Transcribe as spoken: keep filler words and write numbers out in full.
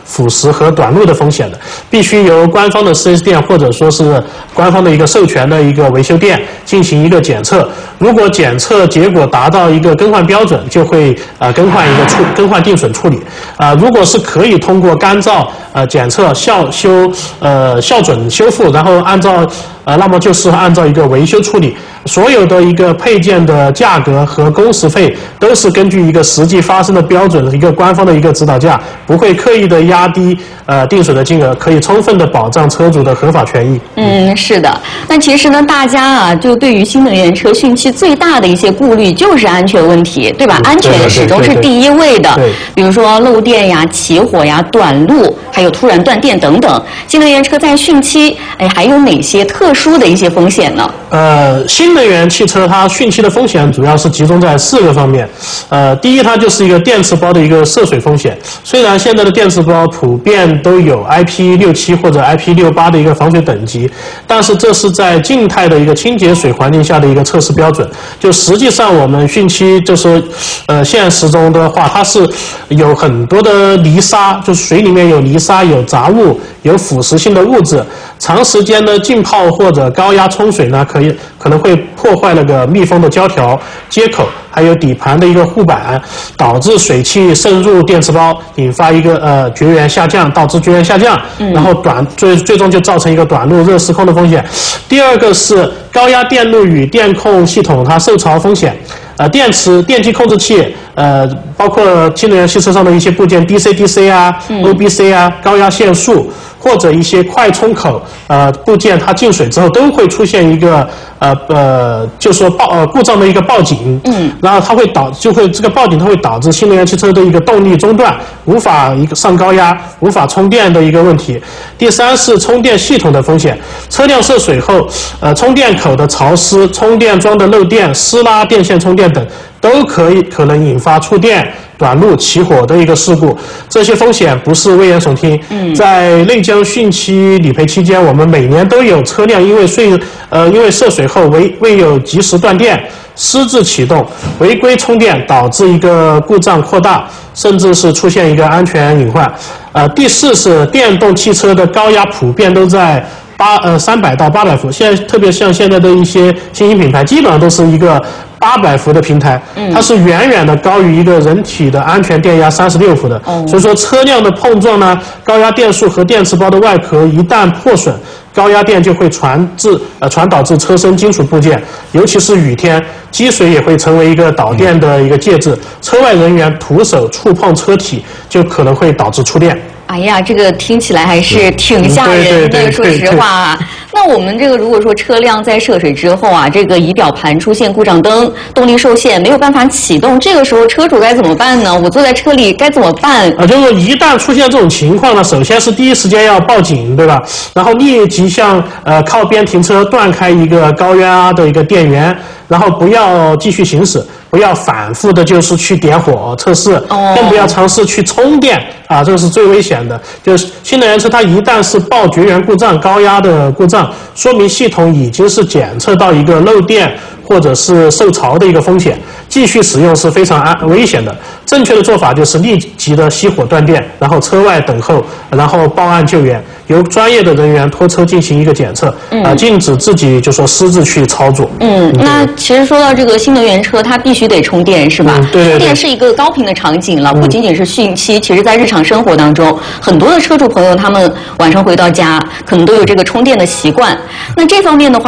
腐蚀和短路的风险的，必须由官方的 四 S 店或者说是官方的一个授权的一个维修店进行一个检测。如果检测结果达到一个更换标准，就会呃更换一个处更换定损处理。啊、呃，如果是可以通过干燥呃检测校修呃校准修复，然后按照呃那么就是按照一个维修处理。所有的一个配件的价格和工时费都是根据一个实际发生的标准，一个官方的一个指导价，不会刻意的压低呃定损的金额，可以充分的保障车主的合法权益。 嗯，是的。那其实呢，大家啊，就对于新能源车汛期最大的一些顾虑就是安全问题，对吧？安全始终是第一位的。 对。 比如说漏电呀、起火呀、短路，还有突然断电等等。新能源车在汛期，哎，还有哪些特殊的一些风险呢？ 呃，新能源汽车它汛期的风险主要是集中在四个方面。呃，第一，它就是一个电池包的一个涉水风险。虽然现在的电池包普遍都有 I P 六七 或者 I P 六八的一个防水等级，但是这是在静态的一个清洁水环境下的一个测试标准。就实际上我们汛期就是呃现实中的话，它是有很多的泥沙，就是水里面有泥沙、有杂物、有腐蚀性的物质，长时间的浸泡或者高压冲水呢，可以可能会破坏那个密封的胶条接口，还有底盘的一个护板，导致水汽渗入电池包，引发一个呃绝缘下降，导致绝缘下降，嗯、然后短最最终就造成一个短路热失控的风险。第二个是高压电路与电控系统它受潮风险。呃，电池、电机控制器，呃，包括新能源汽车上的一些部件 ，D C D C 啊、嗯、O B C 啊、高压线束或者一些快充口呃部件，它进水之后都会出现一个呃呃，就说报呃故障的一个报警，嗯，然后它会导就会这个报警它会导致新能源汽车的一个动力中断，无法一个上高压、无法充电的一个问题。第三是充电系统的风险，车辆涉水后，呃，充电口的潮湿、充电桩的漏电、失拉电线充电等，都可以可能引发触电、短路、起火的一个事故。这些风险不是危言耸听。嗯，在内江汛期理赔期间，我们每年都有车辆因为碎呃因为涉水后未未有及时断电、私自启动、违规充电，导致一个故障扩大，甚至是出现一个安全隐患。呃，第四是电动汽车的高压普遍都在八呃三百到八百伏，现在特别像现在的一些新兴品牌，基本上都是一个八百伏的平台，它是远远的高于一个人体的安全电压三十六伏的。嗯、所以说车辆的碰撞呢，高压电束和电池包的外壳一旦破损，高压电就会传至呃传导至车身金属部件，尤其是雨天，积水也会成为一个导电的一个介质，车外人员徒手触碰车体就可能会导致触电。 哎呀，这个听起来还是挺吓人的，说实话啊。那我们这个如果说车辆在涉水之后啊，这个仪表盘出现故障灯，动力受限，没有办法启动，这个时候车主该怎么办呢？我坐在车里该怎么办？ 啊，就是一旦出现这种情况呢，首先是第一时间要报警，对吧？然后立即向呃靠边停车断开一个高压的一个电源，然后不要继续行驶，不要反复的就是去点火测试，哦、更不要尝试去充电啊，这个是最危险的。就是新能源车它一旦是报绝缘故障、高压的故障，说明系统已经是检测到一个漏电或者是受潮的一个风险，继续使用是非常安危险的。正确的做法就是立即的熄火断电，然后车外等候，然后报案救援，由专业的人员拖车进行一个检测，嗯、啊，禁止自己就说私自去操作。 嗯，那其实说到这个新能源车，它必须得充电，是吧？ 嗯、对对对， 充电是一个高频的场景了，不仅仅是汛期，其实在日常生活当中，很多的车主朋友他们晚上回到家，可能都有这个充电的习惯。那这方面的话，